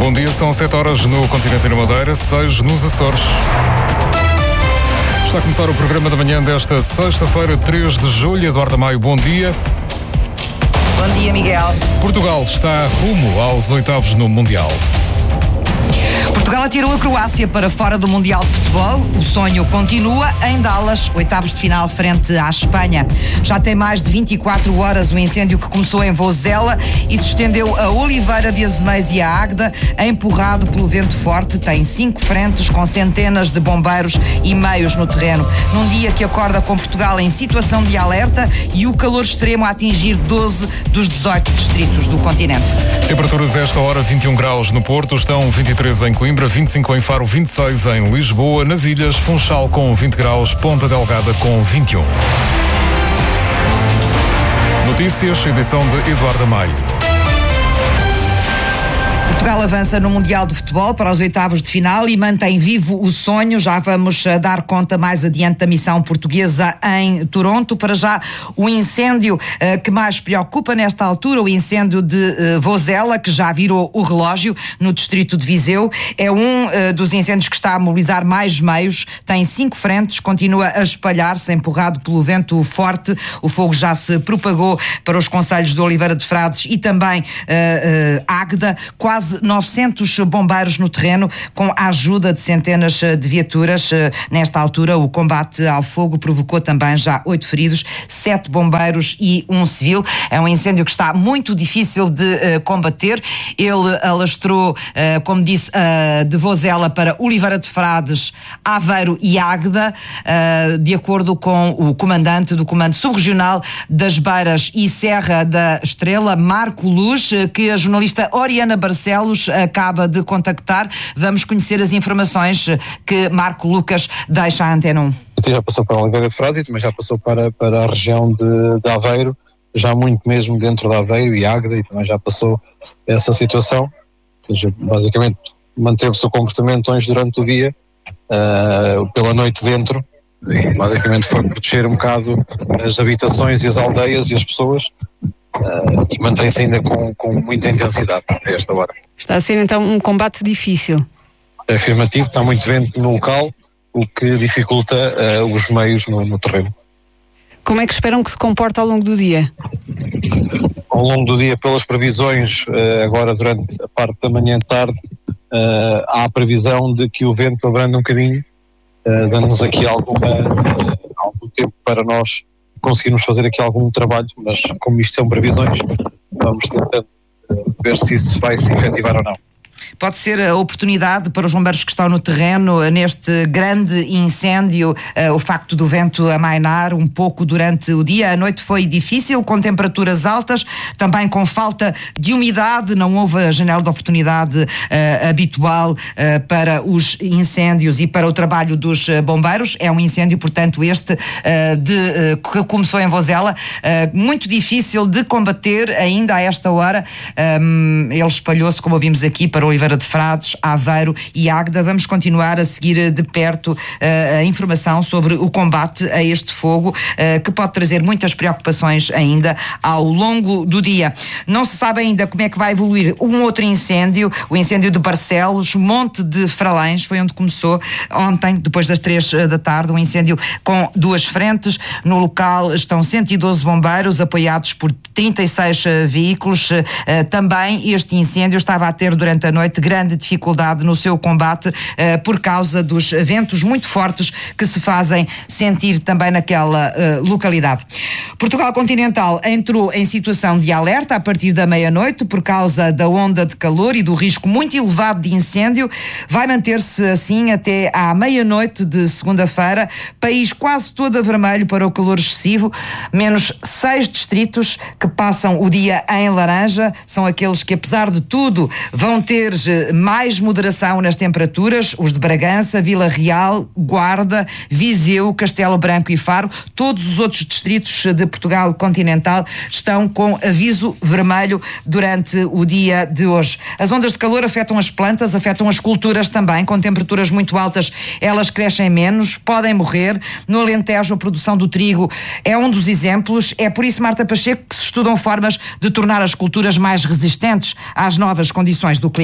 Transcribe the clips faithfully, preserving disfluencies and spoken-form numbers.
Bom dia, são sete horas no continente e na Madeira, seis nos Açores. Está a começar o programa da manhã desta sexta-feira, três de julho. Eduardo Maio, bom dia. Bom dia, Miguel. Portugal está rumo aos oitavos no Mundial. Portugal atirou a Croácia para fora do Mundial de Futebol. O sonho continua em Dallas, oitavos de final frente à Espanha. Já tem mais de vinte e quatro horas o incêndio que começou em Vozela e se estendeu a Oliveira de Azeméis e a Águeda, empurrado pelo vento forte. Tem cinco frentes com centenas de bombeiros e meios no terreno. Num dia que acorda com Portugal em situação de alerta e o calor extremo a atingir doze dos dezoito distritos do continente. Temperaturas a esta hora, vinte e um graus no Porto, estão vinte e três em Coimbra, vinte e cinco em Faro, vinte e seis em Lisboa, nas ilhas, Funchal com vinte graus, Ponta Delgada com vinte e um. Notícias, edição de Eduardo Maio. Portugal avança no Mundial de Futebol para os oitavos de final e mantém vivo o sonho. Já vamos dar conta mais adiante da missão portuguesa em Toronto. Para já, o incêndio uh, que mais preocupa nesta altura, o incêndio de uh, Vozela, que já virou o relógio no distrito de Viseu. É um uh, dos incêndios que está a mobilizar mais meios. Tem cinco frentes, continua a espalhar-se, empurrado pelo vento forte. O fogo já se propagou para os concelhos de Oliveira de Frades e também uh, uh, Águeda. Quase novecentos bombeiros no terreno, com a ajuda de centenas de viaturas. Nesta altura, o combate ao fogo provocou também já oito feridos, sete bombeiros e um civil. É um incêndio que está muito difícil de uh, combater. Ele alastrou, uh, como disse, uh, de Vozela para Oliveira de Frades, Aveiro e Águeda, uh, de acordo com o comandante do Comando Subregional das Beiras e Serra da Estrela, Marco Luz, que a jornalista Oriana Barcelos acaba de contactar. Vamos conhecer as informações que Marco Lucas deixa à Antena um. Já passou para Oliveira de Frades e também já passou para, para a região de, de Aveiro, já muito mesmo dentro de Aveiro e Águeda, e também já passou essa situação. Ou seja, basicamente manteve-se o comportamento hoje durante o dia, uh, pela noite dentro, e basicamente foi proteger um bocado as habitações e as aldeias e as pessoas. Uh, e mantém-se ainda com, com muita intensidade a esta hora. Está a ser então um combate difícil. É afirmativo, está muito vento no local, o que dificulta uh, os meios no, no terreno. Como é que esperam que se comporte ao longo do dia? Ao longo do dia, pelas previsões, uh, agora durante a parte da manhã e tarde, uh, há a previsão de que o vento abranda um bocadinho, uh, dando-nos aqui alguma, uh, algum tempo para nós conseguirmos fazer aqui algum trabalho, mas como isto são previsões, vamos tentar ver se isso vai se efetivar ou não. Pode ser a oportunidade para os bombeiros que estão no terreno neste grande incêndio, uh, o facto do vento amainar um pouco durante o dia. A noite foi difícil, com temperaturas altas, também com falta de umidade. Não houve a janela de oportunidade uh, habitual uh, para os incêndios e para o trabalho dos uh, bombeiros. É um incêndio, portanto, este uh, de, uh, que começou em Vozela, uh, muito difícil de combater ainda a esta hora. Um, ele espalhou-se, como ouvimos aqui, para Oliveira de Frades, Aveiro e Águeda. Vamos continuar a seguir de perto uh, a informação sobre o combate a este fogo, uh, que pode trazer muitas preocupações ainda ao longo do dia. Não se sabe ainda como é que vai evoluir um outro incêndio, o incêndio de Barcelos, Monte de Fralães, foi onde começou ontem, depois das três da tarde, um incêndio com duas frentes. No local estão cento e doze bombeiros, apoiados por trinta e seis uh, veículos. Uh, também este incêndio estava a ter durante a noite grande dificuldade no seu combate uh, por causa dos ventos muito fortes que se fazem sentir também naquela uh, localidade. Portugal Continental entrou em situação de alerta a partir da meia-noite por causa da onda de calor e do risco muito elevado de incêndio. Vai manter-se assim até à meia-noite de segunda-feira. País quase todo a vermelho para o calor excessivo. Menos seis distritos que passam o dia em laranja. São aqueles que, apesar de tudo, vão ter mais moderação nas temperaturas, os de Bragança, Vila Real, Guarda, Viseu, Castelo Branco e Faro. Todos os outros distritos de Portugal Continental estão com aviso vermelho durante o dia de hoje. As ondas de calor afetam as plantas, afetam as culturas também, com temperaturas muito altas elas crescem menos, podem morrer. No Alentejo a produção do trigo é um dos exemplos. É por isso, Marta Pacheco, que se estudam formas de tornar as culturas mais resistentes às novas condições do clima.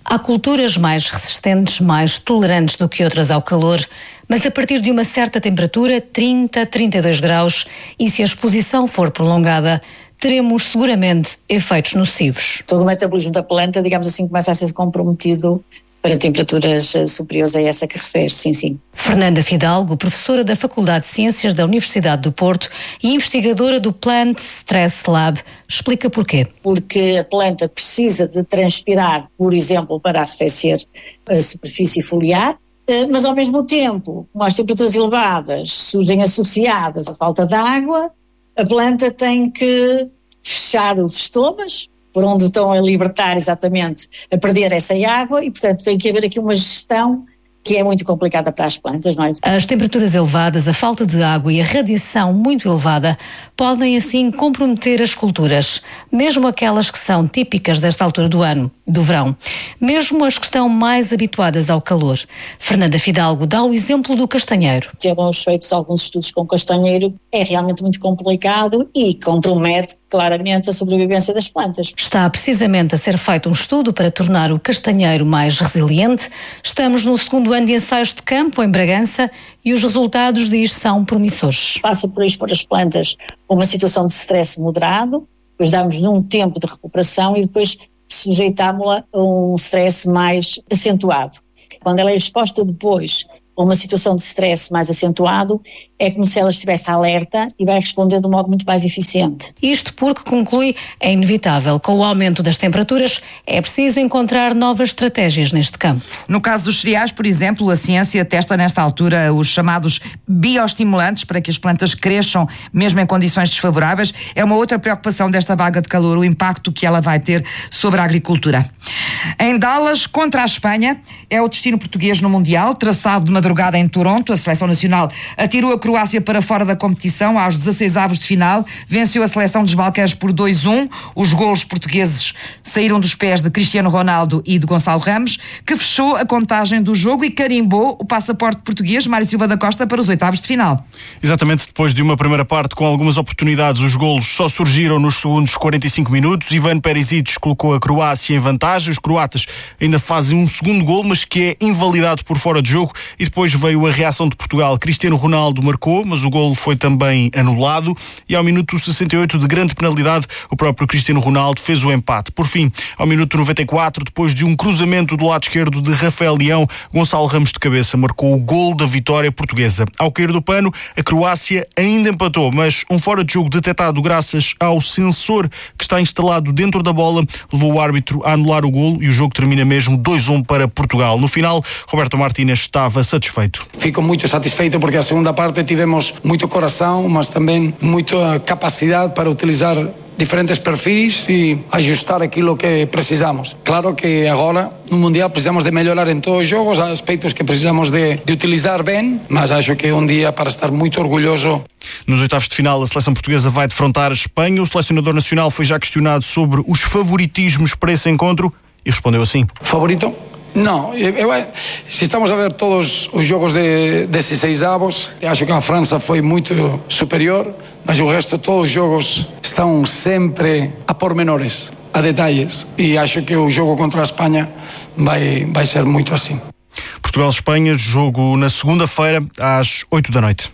Há culturas mais resistentes, mais tolerantes do que outras ao calor, mas a partir de uma certa temperatura, trinta, trinta e dois graus, e se a exposição for prolongada, teremos seguramente efeitos nocivos. Todo o metabolismo da planta, digamos assim, começa a ser comprometido para temperaturas superiores a essa que refere, sim, sim. Fernanda Fidalgo, professora da Faculdade de Ciências da Universidade do Porto e investigadora do Plant Stress Lab, explica porquê. Porque a planta precisa de transpirar, por exemplo, para arrefecer a superfície foliar, mas ao mesmo tempo, como as temperaturas elevadas surgem associadas à falta de água, a planta tem que fechar os estomas, por onde estão a libertar exatamente, a perder essa água, e portanto tem que haver aqui uma gestão que é muito complicada para as plantas, não é? As temperaturas elevadas, a falta de água e a radiação muito elevada podem assim comprometer as culturas, mesmo aquelas que são típicas desta altura do ano, do verão, mesmo as que estão mais habituadas ao calor. Fernanda Fidalgo dá o exemplo do castanheiro. Temos feito alguns estudos com o castanheiro, é realmente muito complicado e compromete claramente a sobrevivência das plantas. Está precisamente a ser feito um estudo para tornar o castanheiro mais resiliente. Estamos no segundo ano de ensaios de campo em Bragança e os resultados diz são promissores. Passa por expor as plantas a uma situação de stress moderado, depois damos-lhe um tempo de recuperação e depois sujeitámo-la a um stress mais acentuado. Quando ela é exposta depois a uma situação de stress mais acentuado, é como se ela estivesse alerta e vai responder de um modo muito mais eficiente. Isto porque, conclui, é inevitável. Com o aumento das temperaturas, é preciso encontrar novas estratégias neste campo. No caso dos cereais, por exemplo, a ciência testa nesta altura os chamados bioestimulantes para que as plantas cresçam mesmo em condições desfavoráveis. É uma outra preocupação desta vaga de calor, o impacto que ela vai ter sobre a agricultura. Em Dallas, contra a Espanha, é o destino português no Mundial, traçado de madrugada em Toronto. A seleção nacional atirou a Croácia para fora da competição aos dezasseis avos de final, venceu a seleção dos Balcãs por dois a um. Os golos portugueses saíram dos pés de Cristiano Ronaldo e de Gonçalo Ramos, que fechou a contagem do jogo e carimbou o passaporte português Mário Silva da Costa para os oitavos de final. Exatamente, depois de uma primeira parte com algumas oportunidades, os golos só surgiram nos segundos quarenta e cinco minutos. Ivan Perisic colocou a Croácia em vantagem. Os croatas ainda fazem um segundo golo, mas que é invalidado por fora de jogo, e depois veio a reação de Portugal. Cristiano Ronaldo marcou, mas o golo foi também anulado, e ao minuto sessenta e oito de grande penalidade, o próprio Cristiano Ronaldo fez o empate. Por fim, ao minuto noventa e quatro, depois de um cruzamento do lado esquerdo de Rafael Leão, Gonçalo Ramos de cabeça marcou o golo da vitória portuguesa. Ao cair do pano, a Croácia ainda empatou, mas um fora de jogo detectado graças ao sensor que está instalado dentro da bola levou o árbitro a anular o golo, e o jogo termina mesmo dois a um para Portugal. No final, Roberto Martínez estava satisfeito. Fico muito satisfeito porque a segunda parte tivemos muito coração, mas também muita capacidade para utilizar diferentes perfis e ajustar aquilo que precisamos. Claro que agora no Mundial precisamos de melhorar em todos os jogos, há aspectos que precisamos de, de utilizar bem, mas acho que é um dia para estar muito orgulhoso. Nos oitavos de final, a seleção portuguesa vai defrontar a Espanha. O selecionador nacional foi já questionado sobre os favoritismos para esse encontro e respondeu assim: Favorito? Não, eu, eu, se estamos a ver todos os jogos de dezesseis avos, acho que a França foi muito superior, mas o resto, todos os jogos estão sempre a pormenores, a detalhes, e acho que o jogo contra a Espanha vai, vai ser muito assim. Portugal-Espanha, jogo na segunda-feira às oito da noite.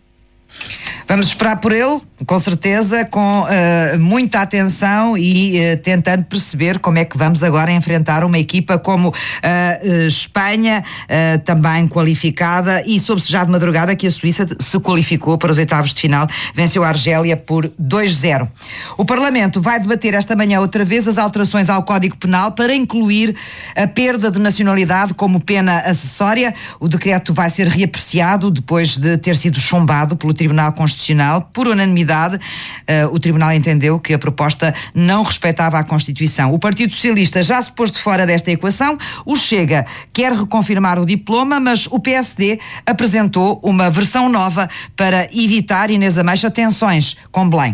Vamos esperar por ele, com certeza, com uh, muita atenção e uh, tentando perceber como é que vamos agora enfrentar uma equipa como a uh, uh, Espanha, uh, também qualificada, e soube-se já de madrugada que a Suíça se qualificou para os oitavos de final, venceu a Argélia por dois a zero. O Parlamento vai debater esta manhã outra vez as alterações ao Código Penal para incluir a perda de nacionalidade como pena acessória. O decreto vai ser reapreciado depois de ter sido chumbado pelo Tribunal Constitucional. Por unanimidade, uh, o Tribunal entendeu que a proposta não respeitava a Constituição. O Partido Socialista já se pôs de fora desta equação. O Chega quer reconfirmar o diploma, mas o P S D apresentou uma versão nova para evitar, Inês Ameixa, tensões com Belém.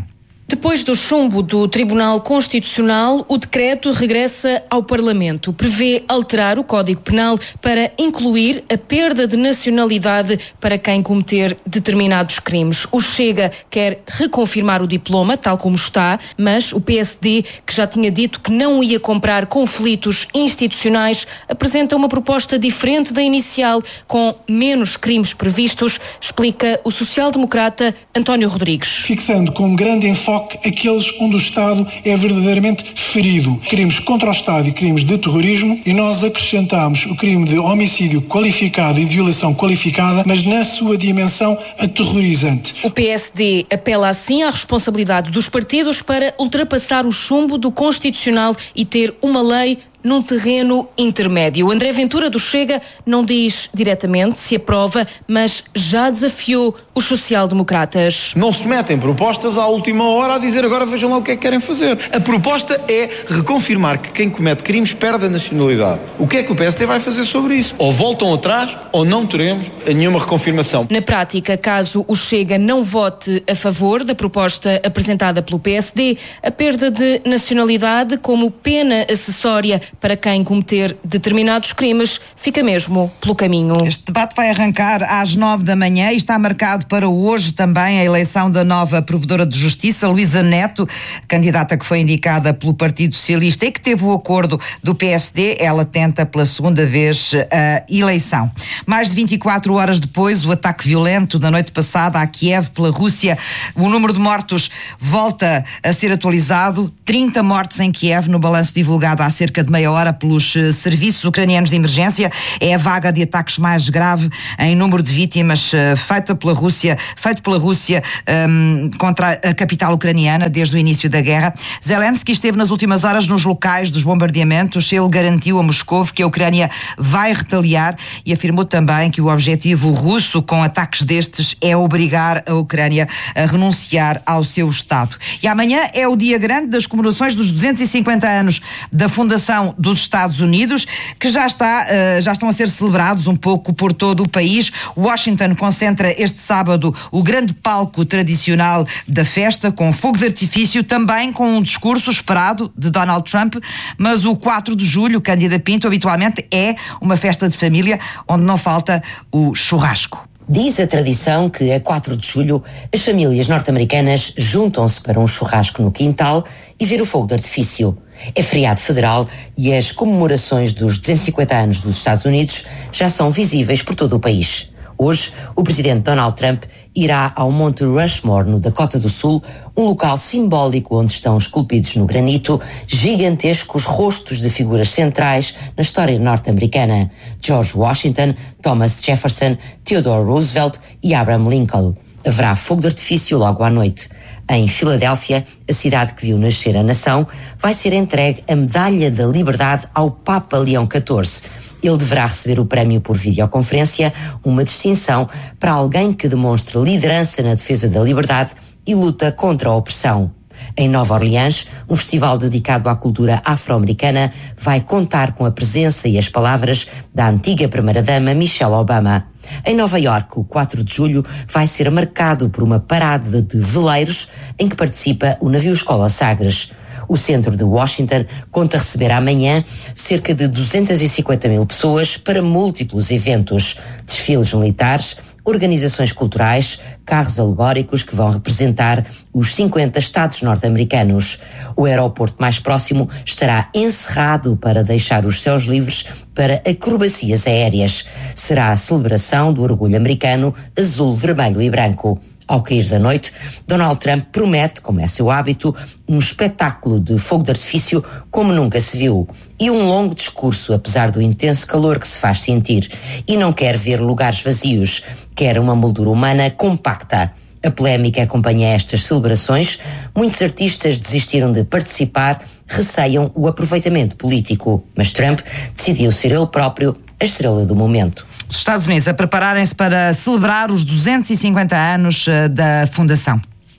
Depois do chumbo do Tribunal Constitucional, o decreto regressa ao Parlamento. Prevê alterar o Código Penal para incluir a perda de nacionalidade para quem cometer determinados crimes. O Chega quer reconfirmar o diploma, tal como está, mas o P S D, que já tinha dito que não ia comprar conflitos institucionais, apresenta uma proposta diferente da inicial, com menos crimes previstos, explica o social-democrata António Rodrigues. Fixando como grande enfoque aqueles onde o Estado é verdadeiramente ferido. Crimes contra o Estado e crimes de terrorismo, e nós acrescentamos o crime de homicídio qualificado e de violação qualificada, mas na sua dimensão aterrorizante. O P S D apela assim à responsabilidade dos partidos para ultrapassar o chumbo do Constitucional e ter uma lei num terreno intermédio. André Ventura, do Chega, não diz diretamente se aprova, mas já desafiou os social-democratas. Não se metem propostas à última hora a dizer agora vejam lá o que é que querem fazer. A proposta é reconfirmar que quem comete crimes perde a nacionalidade. O que é que o P S D vai fazer sobre isso? Ou voltam atrás ou não teremos nenhuma reconfirmação. Na prática, caso o Chega não vote a favor da proposta apresentada pelo P S D, a perda de nacionalidade como pena acessória para quem cometer determinados crimes fica mesmo pelo caminho. Este debate vai arrancar às nove da manhã e está marcado para hoje também a eleição da nova Provedora de Justiça, Luísa Neto, candidata que foi indicada pelo Partido Socialista e que teve o acordo do P S D. Ela tenta pela segunda vez a eleição. Mais de vinte e quatro horas depois, o ataque violento da noite passada a Kiev pela Rússia, o número de mortos volta a ser atualizado. trinta mortos em Kiev no balanço divulgado há cerca de meia hora pelos uh, serviços ucranianos de emergência. É a vaga de ataques mais grave em número de vítimas uh, feita pela Rússia, feito pela Rússia um, contra a capital ucraniana desde o início da guerra. Zelensky esteve nas últimas horas nos locais dos bombardeamentos. Ele garantiu a Moscou que a Ucrânia vai retaliar e afirmou também que o objetivo russo com ataques destes é obrigar a Ucrânia a renunciar ao seu Estado. E amanhã é o dia grande das comemorações dos duzentos e cinquenta anos da fundação dos Estados Unidos, que já, está, uh, já estão a ser celebrados um pouco por todo o país. Washington concentra este sábado o grande palco tradicional da festa, com fogo de artifício, também com um discurso esperado de Donald Trump, mas o quatro de julho, Cândida Pinto, habitualmente é uma festa de família onde não falta o churrasco. Diz a tradição que a quatro de julho as famílias norte-americanas juntam-se para um churrasco no quintal e ver o fogo de artifício. É feriado federal e as comemorações dos duzentos e cinquenta anos dos Estados Unidos já são visíveis por todo o país. Hoje, o presidente Donald Trump irá ao Monte Rushmore, no Dakota do Sul, um local simbólico onde estão esculpidos no granito gigantescos rostos de figuras centrais na história norte-americana: George Washington, Thomas Jefferson, Theodore Roosevelt e Abraham Lincoln. Haverá fogo de artifício logo à noite. Em Filadélfia, a cidade que viu nascer a nação, vai ser entregue a Medalha da Liberdade ao Papa Leão catorze. Ele deverá receber o prémio por videoconferência, uma distinção para alguém que demonstre liderança na defesa da liberdade e luta contra a opressão. Em Nova Orleans, um festival dedicado à cultura afro-americana vai contar com a presença e as palavras da antiga primeira-dama Michelle Obama. Em Nova Iorque, o quatro de julho vai ser marcado por uma parada de veleiros em que participa o navio-escola Sagres. O centro de Washington conta receber amanhã cerca de duzentas e cinquenta mil pessoas para múltiplos eventos, desfiles militares, organizações culturais, carros alegóricos que vão representar os cinquenta estados norte-americanos. O aeroporto mais próximo estará encerrado para deixar os céus livres para acrobacias aéreas. Será a celebração do orgulho americano azul, vermelho e branco. Ao cair da noite, Donald Trump promete, como é seu hábito, um espetáculo de fogo de artifício como nunca se viu e um longo discurso, apesar do intenso calor que se faz sentir. E não quer ver lugares vazios, quer uma moldura humana compacta. A polémica acompanha estas celebrações. Muitos artistas desistiram de participar, receiam o aproveitamento político. Mas Trump decidiu ser ele próprio a estrela do momento. Os Estados Unidos a prepararem-se para celebrar os duzentos e cinquenta anos da fundação.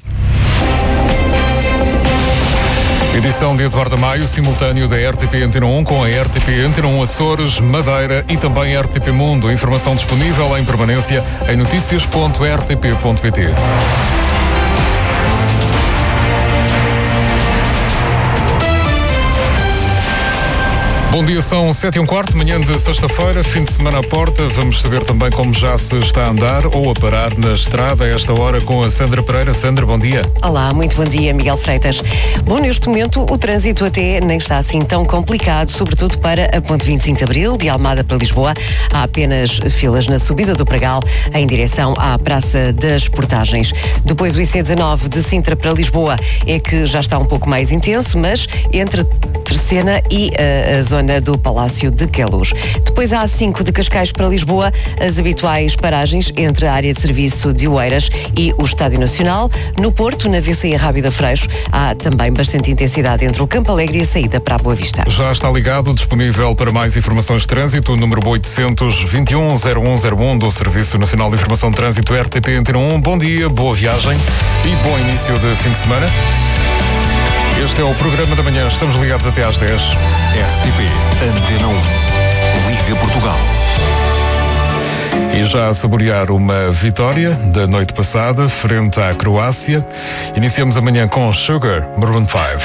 Edição de Eduardo Maio, simultâneo da R T P Antena um com a R T P Antena um Açores, Madeira e também R T P Mundo. Informação disponível em permanência em notícias ponto r t p ponto p t. Bom dia, são sete e um quarto, manhã de sexta-feira, fim de semana à porta. Vamos saber também como já se está a andar ou a parar na estrada a esta hora com a Sandra Pereira. Sandra, bom dia. Olá, muito bom dia, Miguel Freitas. Bom, neste momento o trânsito até nem está assim tão complicado, sobretudo para a ponte vinte e cinco de Abril, de Almada para Lisboa. Há apenas filas na subida do Pragal em direção à Praça das Portagens. Depois o I C dezanove de Sintra para Lisboa é que já está um pouco mais intenso, mas entre Terceira e uh, a zona do Palácio de Queluz. Depois há A cinco de Cascais para Lisboa, as habituais paragens entre a área de serviço de Oeiras e o Estádio Nacional. No Porto, na V C Rábida Freixo, há também bastante intensidade entre o Campo Alegre e a saída para a Boa Vista. Já está ligado, disponível para mais informações de trânsito, o número oitocentos, vinte e um, zero um zero um do Serviço Nacional de Informação de Trânsito R T P Antena um. Bom dia, boa viagem e bom início de fim de semana. Este é o programa da manhã, estamos ligados até às dez. R T P Antena um, Liga Portugal. E já a saborear uma vitória da noite passada frente à Croácia. Iniciamos amanhã com Sugar, Maroon cinco.